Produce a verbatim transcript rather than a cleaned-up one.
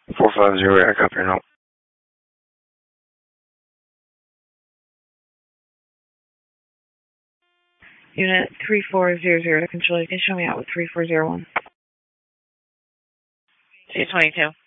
four five zero, I copy now. Unit three four zero zero to control. You can show me out with three four zero one. two twenty-two.